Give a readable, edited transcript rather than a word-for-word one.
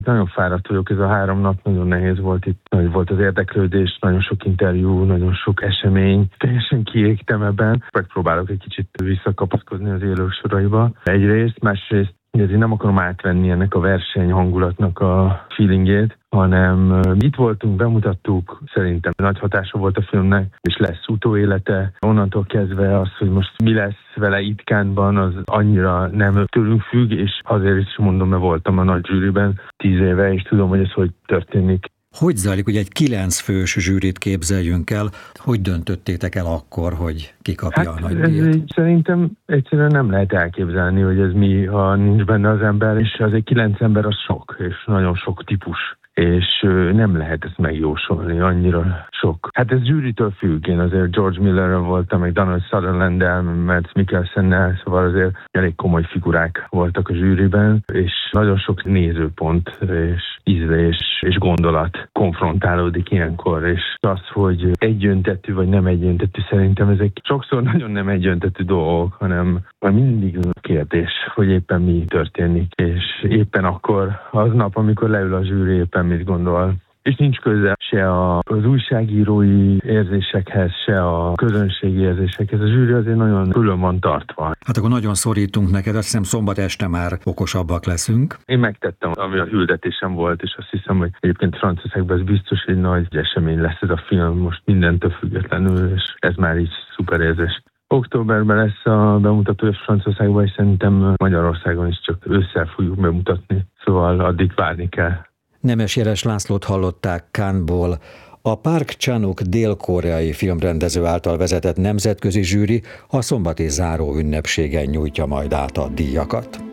Nagyon fáradt vagyok, ez a 3 nap nagyon nehéz volt itt. Nagy volt az érdeklődés, nagyon sok interjú, nagyon sok esemény. Teljesen kiégtem ebben. Megpróbálok egy kicsit visszakapaszkodni az élők soraiba. Egyrészt, másrészt én nem akarom átvenni ennek a verseny hangulatnak a feelingét, hanem itt voltunk, bemutattuk, szerintem nagy hatása volt a filmnek, és lesz utóélete. Onnantól kezdve az, hogy most mi lesz vele itt Cannes-ban, az annyira nem tőlünk függ, és azért is mondom, mert voltam a nagy zsűriben 10 éve, és tudom, hogy ez hogy történik. Hogy zajlik, hogy egy 9 fős zsűrit képzeljünk el? Hogy döntöttétek el akkor, hogy ki kapja a nagy díjat? Szerintem egyszerűen nem lehet elképzelni, hogy ez mi, ha nincs benne az ember, és azért 9 ember az sok, és nagyon sok típus. És nem lehet ezt megjósolni, annyira sok. Hát ez zsűritől függ, én azért George Millerrel voltam, meg Donald Sutherlanddel, Mads Mikkelsennel, szóval azért elég komoly figurák voltak a zsűriben, és nagyon sok nézőpont, és ízlés, és gondolat konfrontálódik ilyenkor, és az, hogy egyöntetű vagy nem egyöntetű, szerintem ezek sokszor nagyon nem egyöntetű dolgok, hanem mindig kérdés, hogy éppen mi történik, és éppen akkor, aznap, amikor leül a zsűri, éppen mit gondol. És nincs köze se az újságírói érzésekhez, se a közönségi érzésekhez. A zsűri azért nagyon külön van tartva. Hát akkor nagyon szorítunk neked, azt hiszem szombat este már okosabbak leszünk. Én megtettem, ami a hirdetésem volt, és azt hiszem, hogy egyébként Franciaországban ez biztos egy nagy esemény lesz ez a film, most mindentől függetlenül, és ez már így szuper érzés. Októberben lesz a bemutató Franciaországban, és szerintem Magyarországon is csak ősszel fogjuk bemutatni, szóval addig várni kell. Nemes Jeles Lászlót hallották Cannes-ból. A Park Chan-wook dél-koreai filmrendező által vezetett nemzetközi zsűri a szombati záró ünnepségen nyújtja majd át a díjakat.